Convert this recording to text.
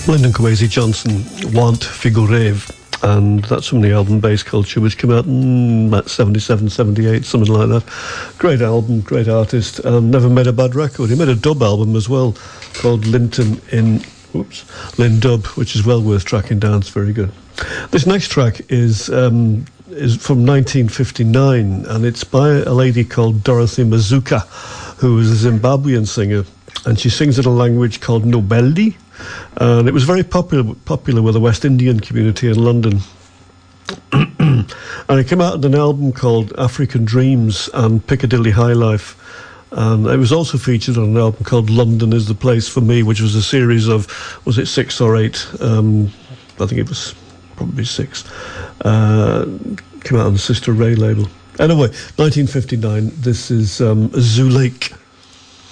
Lyndon Kwesi Johnson, Want Figurev, and that's from the album Bass Culture, which came out in about 77, 78, something like that. Great album, great artist, and never made a bad record. He made a dub album as well called Lyn Dub, which is well worth tracking down. It's very good. This next track is from 1959, and it's by a lady called Dorothy Mazuka, who is a Zimbabwean singer, and she sings in a language called Nobeldi, and it was very popular with the West Indian community in London. And it came out in an album called African Dreams and Piccadilly High Life. And it was also featured on an album called London is the Place for Me, which was a series of, was it 6 or 8? I think it was probably 6. Came out on the Sister Ray label. Anyway, 1959, this is Zoo Lake.